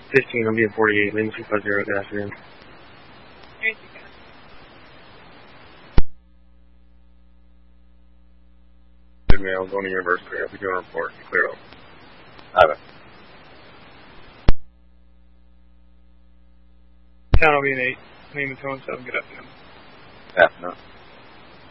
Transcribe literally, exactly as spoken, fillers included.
fifteen, I'm being forty-eight, Lima two five zero, good afternoon. Here's your gun. Good mail, going to university. I'll be doing a report. Clear up. Have it. Town will be an eight. Lima two one seven, good afternoon. Afternoon.